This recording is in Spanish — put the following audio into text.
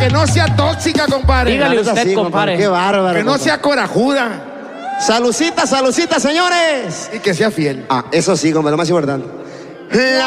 Que no sea tóxica, compadre. Dígale usted, Sí, compadre. Qué bárbaro. Que no compadre. sea corajuda. Salucita, salucita, señores. Y que sea fiel. Ah, eso sí, compadre, lo más importante.